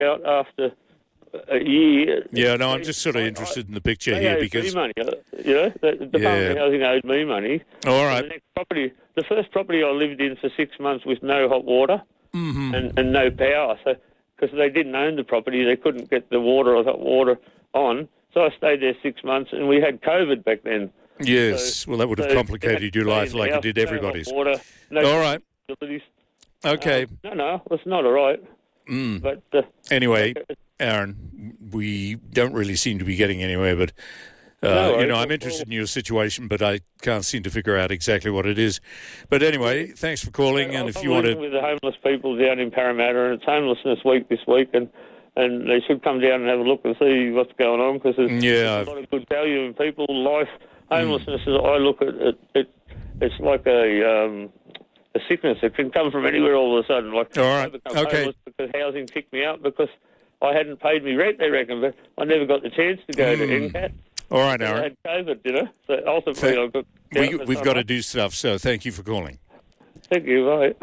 out after a year. Yeah, no, I'm just sort of interested in the picture here because... me money, the Department of Housing owed me money. All right. The first property I lived in for 6 months with no hot water and no power, so because they didn't own the property, they couldn't get the water or hot water on, so I stayed there 6 months, and we had COVID back then. Yes, well, that would have complicated your life like it did everybody's. No water, no all right. Facilities. Okay. No, it's not all right. But anyway, Aaron, we don't really seem to be getting anywhere, but, I'm interested in your situation, but I can't seem to figure out exactly what it is. But anyway, thanks for calling, and if you want to... with the homeless people down in Parramatta, and it's homelessness week this week, and they should come down and have a look and see what's going on, because there's a lot of good value in people's life. Homelessness, I look at it, it's like a sickness. It can come from anywhere all of a sudden. Like, all right, okay. Because housing kicked me out because I hadn't paid me rent, they reckon, but I never got the chance to go to NCAT. All right, Aaron. I had COVID, So ultimately I got... We've got to do stuff, so thank you for calling. Thank you, bye.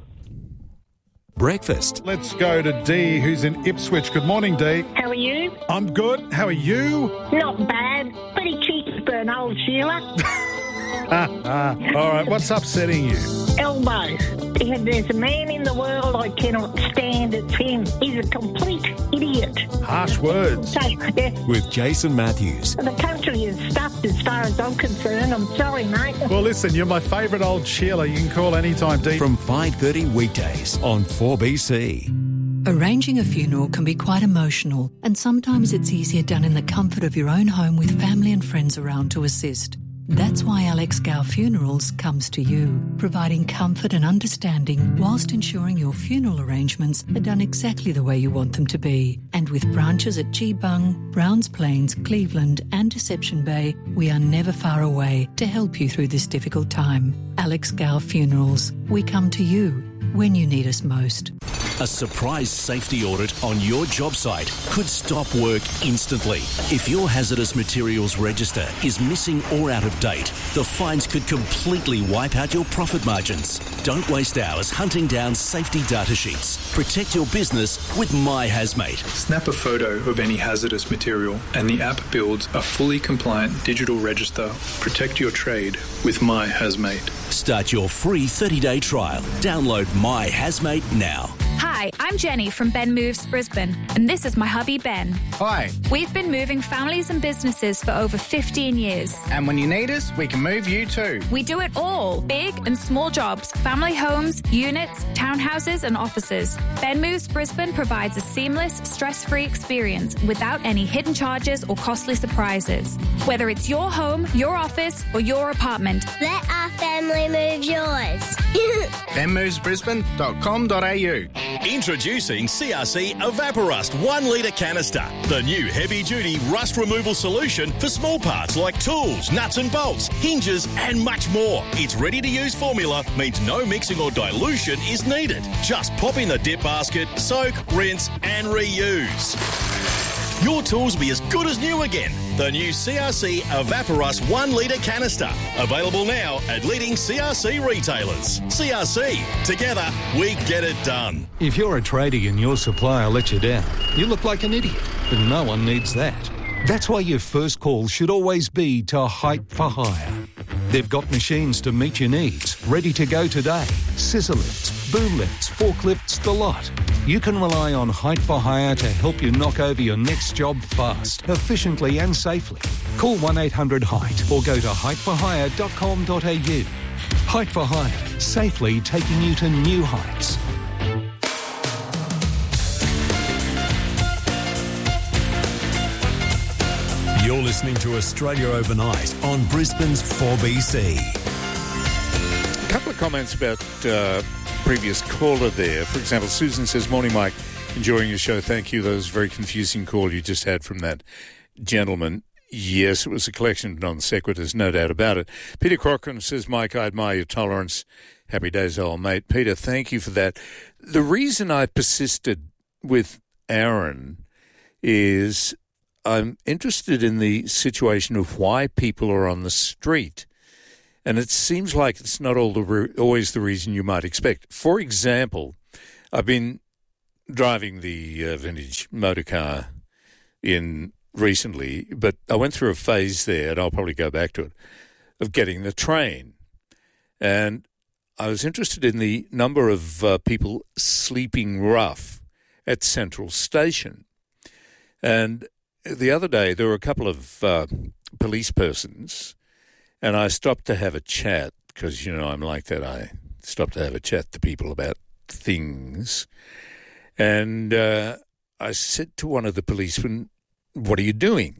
Breakfast. Let's go to Dee, who's in Ipswich. Good morning, Dee. How are you? I'm good. How are you? Not bad. Pretty cheeky for an old Sheila. All right, what's upsetting you? Elbows. If there's a man in the world I cannot stand, it's him. He's a complete idiot. Harsh words. So, With Jason Matthews. The country is stuffed as far as I'm concerned. I'm sorry, mate. Well, listen, you're my favourite old Sheila. You can call anytime, Dee. From 5:30 weekdays on 4BC. Arranging a funeral can be quite emotional, and sometimes it's easier done in the comfort of your own home with family and friends around to assist. That's why Alex Gow Funerals comes to you, providing comfort and understanding whilst ensuring your funeral arrangements are done exactly the way you want them to be. And with branches at Geebung, Browns Plains, Cleveland and Deception Bay, we are never far away to help you through this difficult time. Alex Gow Funerals, we come to you when you need us most. A surprise safety audit on your job site could stop work instantly. If your hazardous materials register is missing or out of date, the fines could completely wipe out your profit margins. Don't waste hours hunting down safety data sheets. Protect your business with My Hazmate. Snap a photo of any hazardous material and the app builds a fully compliant digital register. Protect your trade with My Hazmate. Start your free 30-day trial. Download My Hazmate now. Hi, I'm Jenny from Ben Moves Brisbane, and this is my hubby Ben. Hi. We've been moving families and businesses for over 15 years. And when you need us, we can move you too. We do it all. Big and small jobs, family homes, units, townhouses and offices. Ben Moves Brisbane provides a seamless, stress-free experience without any hidden charges or costly surprises. Whether it's your home, your office or your apartment. Let our family move yours. benmovesbrisbane.com.au. Introducing CRC Evaporust 1 litre canister, the new heavy-duty rust removal solution for small parts like tools, nuts and bolts, hinges and much more. Its ready-to-use formula means no mixing or dilution is needed. Just pop in the dip basket, soak, rinse and reuse. Your tools will be as good as new again. The new CRC Evaporust 1 litre canister. Available now at leading CRC retailers. CRC. Together, we get it done. If you're a tradie and your supplier lets you down, you look like an idiot, but no one needs that. That's why your first call should always be to Height for Hire. They've got machines to meet your needs, ready to go today. Scissor lifts, boom lifts, forklifts, the lot. You can rely on Height for Hire to help you knock over your next job fast, efficiently and safely. Call 1-800-HEIGHT or go to heightforhire.com.au. Height for Hire, safely taking you to new heights. You're listening to Australia Overnight on Brisbane's 4BC. A couple of comments about previous caller there. For example, Susan says, "Morning, Mike. Enjoying your show. Thank you." That was a very confusing call you just had from that gentleman. Yes, it was a collection of non sequiturs, no doubt about it. Peter Cochran says, "Mike, I admire your tolerance. Happy days, old mate." Peter, thank you for that. The reason I persisted with Aaron is I'm interested in the situation of why people are on the street. And it seems like it's not always the reason you might expect. For example, I've been driving the vintage motor car in recently, but I went through a phase there, and I'll probably go back to it, of getting the train. And I was interested in the number of people sleeping rough at Central Station. And the other day, there were a couple of police persons, and I stopped to have a chat, because, you know, I'm like that. I stop to have a chat to people about things. And I said to one of the policemen, "What are you doing?"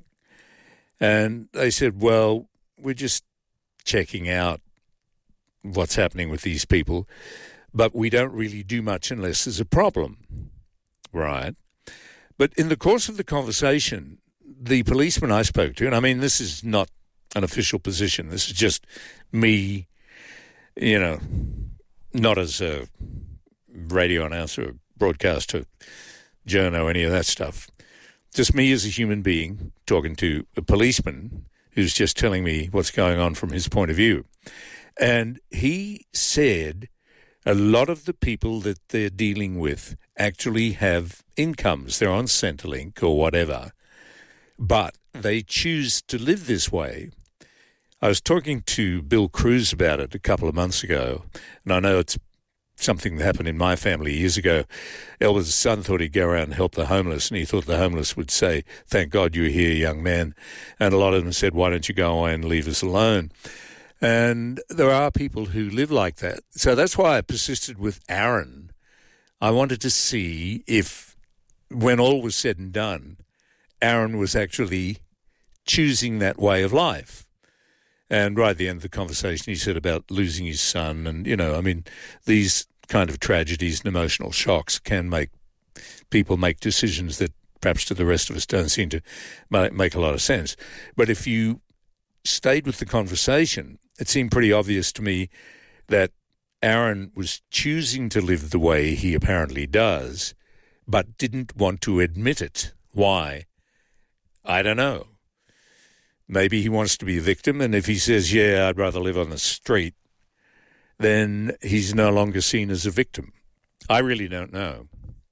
And they said, "Well, we're just checking out what's happening with these people, but we don't really do much unless there's a problem." Right. But in the course of the conversation, the policeman I spoke to, and I mean, this is not an official position, this is just me, you know, not as a radio announcer, broadcaster, journo, any of that stuff. Just me as a human being talking to a policeman who's just telling me what's going on from his point of view. And he said a lot of the people that they're dealing with actually have incomes. They're on Centrelink or whatever, but they choose to live this way. I was talking to Bill Cruz about it a couple of months ago, and I know it's something that happened in my family years ago. Elba's son thought he'd go around and help the homeless, and he thought the homeless would say, "Thank God you're here, young man." And a lot of them said, "Why don't you go away and leave us alone?" And there are people who live like that. So that's why I persisted with Aaron. I wanted to see if, when all was said and done, Aaron was actually choosing that way of life. And right at the end of the conversation, he said about losing his son. And, you know, I mean, these kind of tragedies and emotional shocks can make people make decisions that perhaps to the rest of us don't seem to make a lot of sense. But if you stayed with the conversation, it seemed pretty obvious to me that Aaron was choosing to live the way he apparently does, but didn't want to admit it. Why? I don't know. Maybe he wants to be a victim, and if he says, "Yeah, I'd rather live on the street," then he's no longer seen as a victim. I really don't know.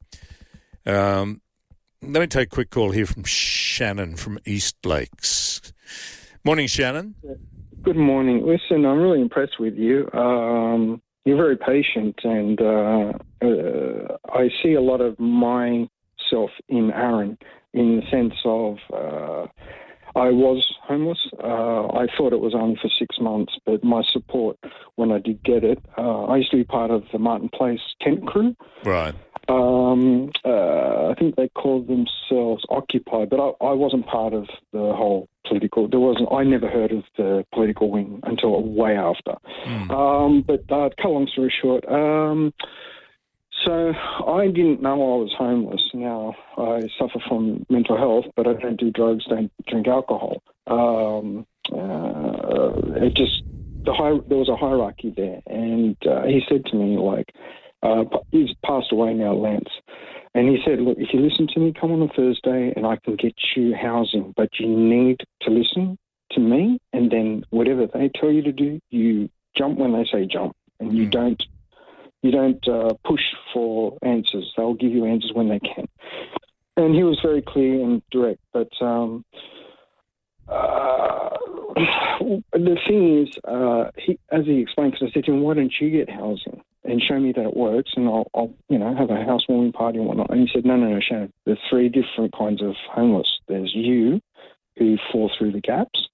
Let me take a quick call here from Shannon from East Lakes. Morning, Shannon. Good morning. Listen, I'm really impressed with you. You're very patient, and I see a lot of myself in Aaron, in the sense of I was homeless. I thought it was only for 6 months, but my support when I did get it, I used to be part of the Martin Place tent crew. Right. I think they called themselves Occupy, but I wasn't part of the whole political. I never heard of the political wing until way after. But to cut a long story short, so I didn't know I was homeless. Now I suffer from mental health, but I don't do drugs, don't drink alcohol. There was a hierarchy there, and he said to me, like, he's passed away now, Lance, and he said, "Look, if you listen to me, come on a Thursday and I can get you housing, but you need to listen to me, and then whatever they tell you to do, you jump when they say jump, and you don't push for answers. They'll give you answers when they can." And he was very clear and direct, but the thing is, as he explained, because I said to him, "Why don't you get housing and show me that it works, and I'll have a housewarming party and whatnot." And he said, no, Shannon, there's 3 different kinds of homeless. There's you, who fall through the gaps,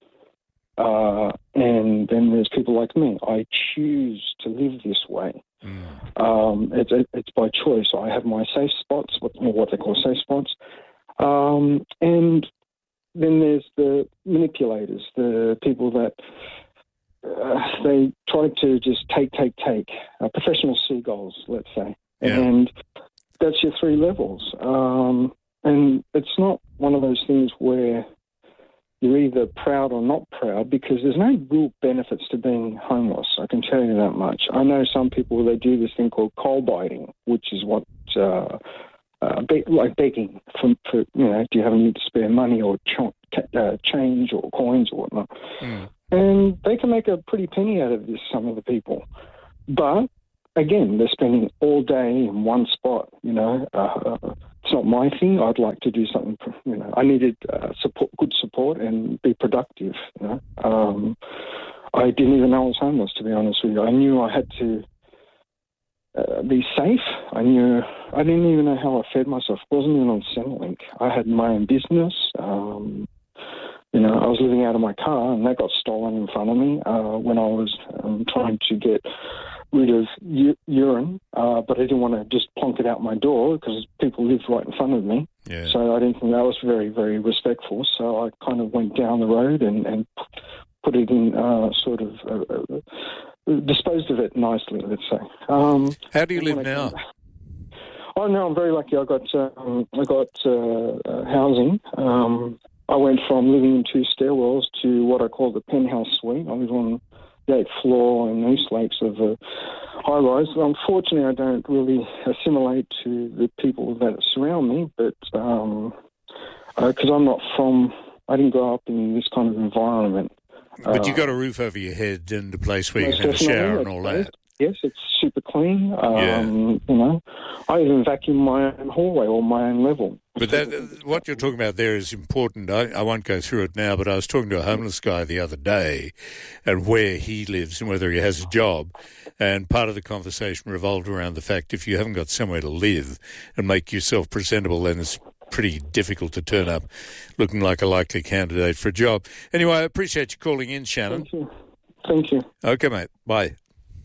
and then there's people like me. I choose to live this way. It's by choice. I have my safe spots, what they call safe spots, and then there's the manipulators, the people that they try to just take, professional seagulls, let's say. Yeah. And that's your 3 levels. And it's not one of those things where you're either proud or not proud, because there's no real benefits to being homeless, I can tell you that much. I know some people, they do this thing called coal biting, which is what... like begging for do you have any spare money or change or coins or whatnot? And they can make a pretty penny out of this, some of the people. But again, they're spending all day in one spot, you know. It's not my thing. I'd like to do something, you know. I needed good support and be productive, you know. I didn't even know I was homeless, to be honest with you. I knew I had to be safe. I didn't even know how I fed myself. I wasn't even on Centrelink. I had my own business. You know, I was living out of my car, and that got stolen in front of me when I was trying to get rid of urine, but I didn't want to just plonk it out my door because people lived right in front of me. Yeah. So I didn't think that was very, very respectful. So I kind of went down the road and put it in disposed of it nicely, let's say. How do you live now? Oh, no, I'm very lucky. I got housing. I went from living in 2 stairwells to what I call the penthouse suite. I live on the 8th floor in East Lakes of a high-rise. Unfortunately, I don't really assimilate to the people that surround me, but because I didn't grow up in this kind of environment. But you got a roof over your head and a place where you can have a shower and all that. Yes, it's super clean. You know, I even vacuum my own hallway or my own level. But what you're talking about there is important. I won't go through it now, but I was talking to a homeless guy the other day and where he lives and whether he has a job. And part of the conversation revolved around the fact if you haven't got somewhere to live and make yourself presentable, then it's pretty difficult to turn up looking like a likely candidate for a job. Anyway, I appreciate you calling in, Shannon. Thank you. Okay, mate. Bye.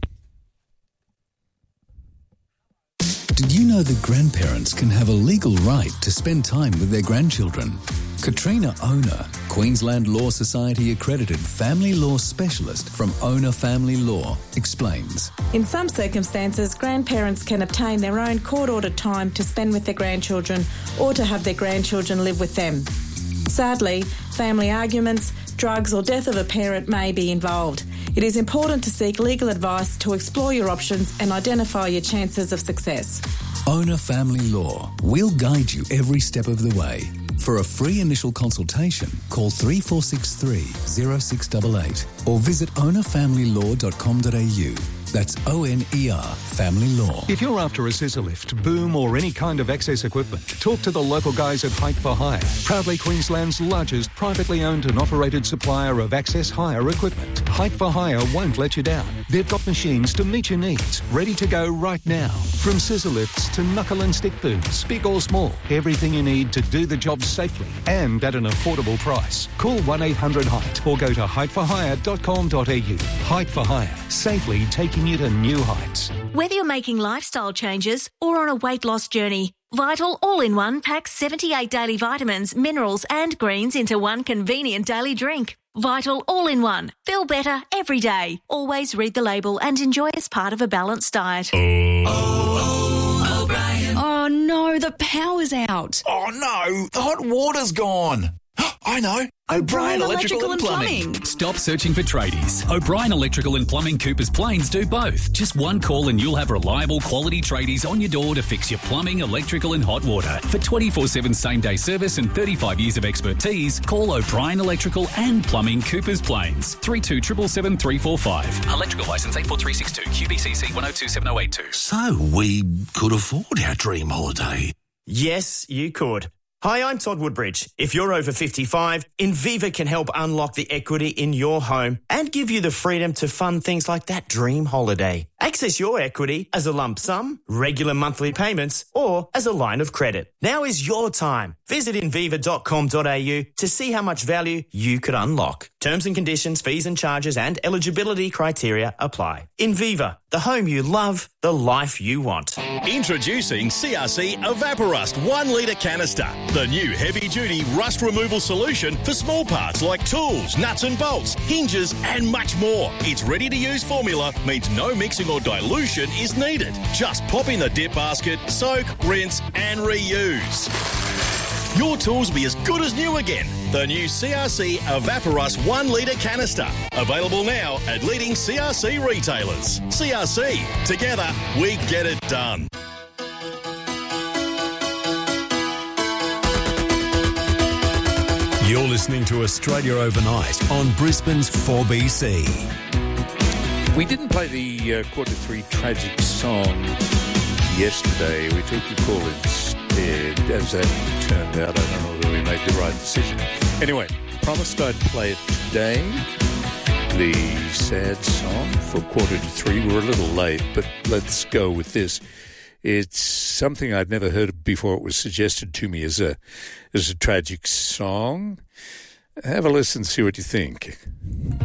Did you know that grandparents can have a legal right to spend time with their grandchildren? Katrina Ona, Queensland Law Society accredited family law specialist from Ona Family Law, explains. In some circumstances, grandparents can obtain their own court-ordered time to spend with their grandchildren or to have their grandchildren live with them. Sadly, family arguments, drugs or death of a parent may be involved. It is important to seek legal advice to explore your options and identify your chances of success. Ona Family Law. We'll guide you every step of the way. For a free initial consultation, call 3463 0688 or visit onafamilylaw.com.au. That's ONER Family Law. If you're after a scissor lift, boom or any kind of access equipment, talk to the local guys at Height for Hire, proudly Queensland's largest privately owned and operated supplier of access hire equipment. Height for Hire won't let you down. They've got machines to meet your needs, ready to go right now. From scissor lifts to knuckle and stick booms, big or small, everything you need to do the job safely and at an affordable price. Call 1-800-HEIGHT or go to heightforhire.com.au. Height for Hire, safely taking you to new heights. Whether you're making lifestyle changes or on a weight loss journey, Vital All-in-One packs 78 daily vitamins, minerals and greens into one convenient daily drink. Vital All-in-One. Feel better every day. Always read the label and enjoy as part of a balanced diet. Oh no, the power's out. Oh no, the hot water's gone. I know. O'Brien Electrical and Plumbing. Stop searching for tradies. O'Brien Electrical and Plumbing Coopers Plains do both. Just one call and you'll have reliable quality tradies on your door to fix your plumbing, electrical and hot water. For 24/7 same-day service and 35 years of expertise, call O'Brien Electrical and Plumbing Coopers Plains. 3277 345. Electrical licence 84362 QBCC 1027082. So we could afford our dream holiday. Yes, you could. Hi, I'm Todd Woodbridge. If you're over 55, Inviva can help unlock the equity in your home and give you the freedom to fund things like that dream holiday. Access your equity as a lump sum, regular monthly payments, or as a line of credit. Now is your time. Visit inviva.com.au to see how much value you could unlock. Terms and conditions, fees and charges and eligibility criteria apply. Inviva, the home you love, the life you want. Introducing CRC Evaporust 1 litre canister. The new heavy-duty rust removal solution for small parts like tools, nuts and bolts, hinges and much more. Its ready-to-use formula means no mixing or dilution is needed. Just pop in the dip basket, soak, rinse and reuse. Your tools will be as good as new again. The new CRC Evaporust 1 litre canister. Available now at leading CRC retailers. CRC. Together, we get it done. You're listening to Australia Overnight on Brisbane's 4BC. We didn't play the quarter three tragic song yesterday. We took your call instead. As that turned out, I don't know whether we made the right decision. Anyway, promised I'd play it today. The sad song for quarter to three. We're a little late, but let's go with this. It's something I'd never heard before. It was suggested to me as a tragic song. Have a listen, see what you think.